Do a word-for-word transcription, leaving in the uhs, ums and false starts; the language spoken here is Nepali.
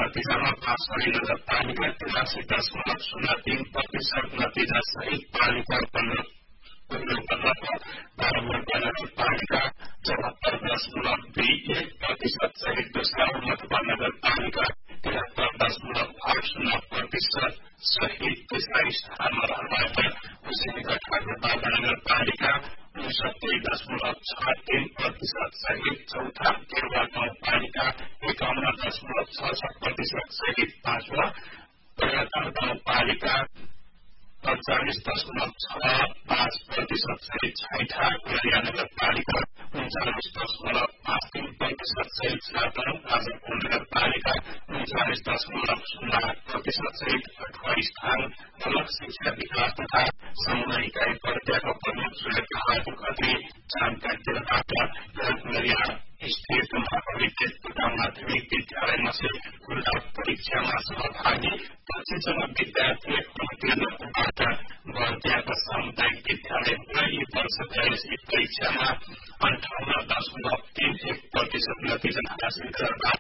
नतिजामा पाँचवाडी नगरपालिका तिरासी दशमलव शून्य तीन प्रतिशत नतिजा सहित पालिका पहिलो पन्ध्र बाह्र नगरपालिका चौहत्तर दशमलव दुई एक प्रतिशत सहित दोस्रो मधुबन नगरपालिका तिहत्तर दशमलव आठ शून्य प्रतिशत सहित तेस्रो स्थानमा रहबाट उसिनेका नगरपालिका उनसत्तरी दशमलव छ तीन प्रतिशत सहित चौथा केरवा गाउँपालिका एकाउन्न दशमलव छ छ प्रतिशत सहित पाँचवा प्रगतर गाउँपालिका अडचालिस दशमलव छ पाँच प्रतिशत सहित छैठा कोरिया नगरपालिका उन्चालिस दशमलव पाँच तीन प्रतिशत सहित सातौं आजमपुर नगरपालिका उन्चालिस दशमलव शून्य आठ प्रतिशत सहित आठवां स्थान अलग शिक्षा विकास तथा समूह इकाई प्राध्यापक प्रमुख सुरेखा खत्री जानकारी दिनबाट स्थित महाविद्यालय माध्यमिक विद्यालयमा से खुल्ला परीक्षामा सहभागी पच्चीस जना विद्यार्थी उत्तीर्ण हुनबाट गन्त्याका सामुदायिक विद्यालयमा यी वर्ष प्रवेशित परीक्षामा अन्ठाउन्न दशमलव तीन एक प्रतिशत नतिजा हासिल गर्दा